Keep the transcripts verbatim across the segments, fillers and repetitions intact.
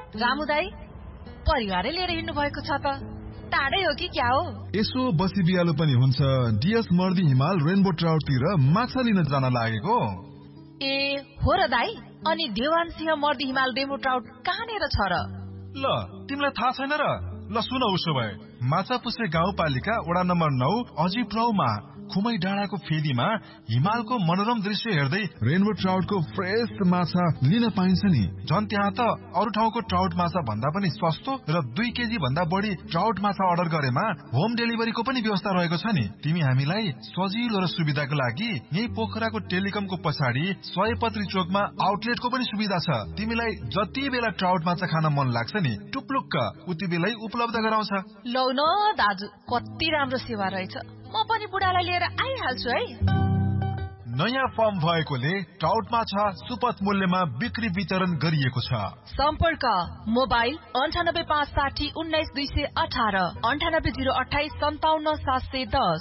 रामु दाई परिवारै लिएर हिँड्नु भएको छ त, टाढै हो कि क्या हो? यसो बसी बिहालो पनि हुन्छ। डिएस मर्दी हिमाल रेनबो ट्राउटतिर माछा लिन जान लागेको। ए हो र दाई, अनि देवान सिंह मर्दी हिमाल रेनबो ट्राउट कहाँनिर छ र? ल तिमीलाई थाहा छैन र? ल सुन, उसो भए माछापुछ्रे गाउँपालिका वडा नम्बर नौ अजिप्राउमा खुमै डाँडाको फेदीमा हिमालको मनोरम दृश्य हेर्दै रेनबो ट्राउटको फ्रेश माछा लिन पाइन्छ नि। झन् त्यहाँ त अरू ठाउँको ट्राउट माछा भन्दा पनि सस्तो र दुई केजी भन्दा बढी ट्राउट माछा अर्डर गरेमा होम डेलिभरीको पनि व्यवस्था रहेको छ नि। तिमी हामीलाई सजिलो र सुविधाको लागि यही पोखराको टेलिकमको पछाडि सयपत्री चोकमा आउटलेटको पनि सुविधा छ। तिमीलाई जति बेला ट्राउट माछा खान मन लाग्छ नि, टुप्लुक्क उति बेलै उपलब्ध गराउँछ। लौ न दाजु, कति राम्रो सेवा रहेछ। म पनि बुढालाई लिएर आइहाल्छु है। नयाँ फर्म भएकोले ट्राउट माछा सुपथ मूल्यमा बिक्री वितरण गरिएको छ। सम्पर्क मोबाइल अन्ठानब्बे पाँच साठी उन्नाइस दुई सय अठार, अन्ठानब्बे जिरो अठाइस सन्ताउन्न सात सय दस।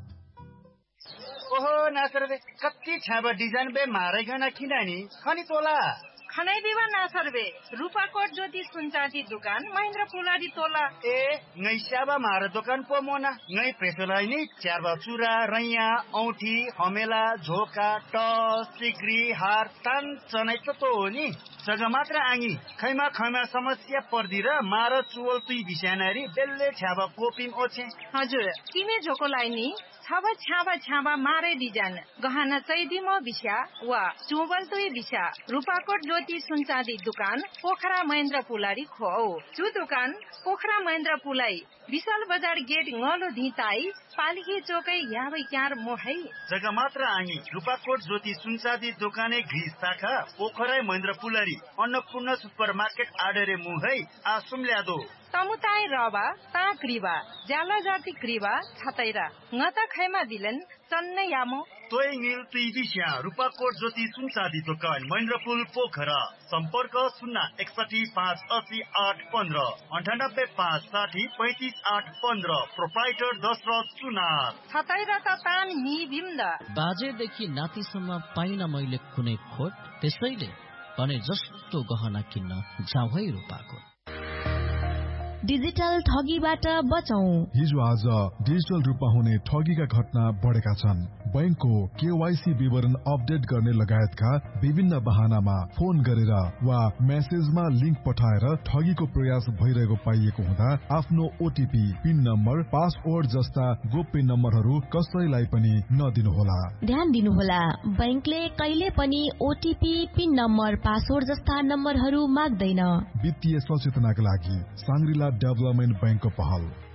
ओहो नासर बे कति छाबा डिजाइन बे मारै गना किनानी खनी तोला खनै दिवा नासर बे रूपाकोट ज्योति सुनचाँदी दुकान महेन्द्र पुलाडी तोला। ए ngै स्याबा मार दोकान पो मोना ngै प्रेसोलाई नि च्यारबा चुरा रैया औठी हमेला झोका टस सिक्री हार तान चनै त तो हो नि जग्गा मात्र आङी खैमा खैमा समस्या पर्दी र मार चुवल तुई बिस्यानारी बेल्ले छ्याबा कोपिम ओछे। हजुर किमे झोकोलाई नि छाबा छाबा छाबा मारे डिजाइन गहना चैदिमो बिस्या वा चुवल तुई बिस्या रूपाकोट ज्योति सुनचाँदी दुकान पोखरा महेन्द्र पुलाडी खो चु दुकान पोखरा महेन्द्र पुलाई विशाल बजार गेट ngलो धिताई पालिकी चोकै याबै क्यार मोहै जग्गा मात्र आङी रूपाकोट ज्योति सुनचाँदी दोकाने घिस शाखा पोखरा महेन्द्र पुलाडी अन्नपूर्ण सुपर मार्केट आडरे मुहै आसुम ल्यादो तमुताई रबा ता क्रिबा ज्याला जाति क्रिबा छतैरा ngata खैमा दिलन चन्नै यामो तोय मिल तुई बिस्या रूपाकोट ज्योति सुनचाँदी दोकान महेन्द्रपुल पोखरा। सम्पर्क शून्य एकसठी पाँच असी आठ पन्ध्र अन्ठानब्बे पाँच साठी पैंतिस आठ पन्ध्र। प्रोपाइटर दशरथ सुनार छतैरा त तान नि भीमदा बाजेदेखि नातिसम्म पाइन मैले कुनै खोट, त्यसैले भने जस्तो गहना किन्न जाऊ है रूपाकोट। डिजिटल ठगीबाट बचौं। हिजो आज डिजिटल रूपमा हुने ठगीका घटना बढेका छन्। बैंकको केवाईसी विवरण अपडेट गर्ने लगायतका विभिन्न बहानामा फोन गरेर वा मेसेजमा लिंक पठाएर ठगीको प्रयास भइरहेको पाइएको हुँदा आफ्नो ओटीपी, पिन नम्बर, पासवर्ड जस्ता गोप्य नम्बरहरू कसैलाई पनि नदिनुहोला। ध्यान दिनुहोला, बैंकले कहिले पनि ओटीपी, पिन नम्बर, पासवर्ड जस्ता नम्बरहरू माग्दैन। वित्तीय सचेतनाका लागि सांग्रिला डेभलपमेन्ट बैंकको पहल।